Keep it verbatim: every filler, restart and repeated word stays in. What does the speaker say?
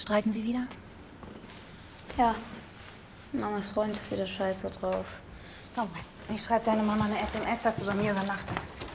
Streiten Sie wieder? Ja. Mamas Freund ist wieder scheiße drauf. Komm rein. Ich schreibe deine Mama eine S M S, dass du bei mir übernachtest.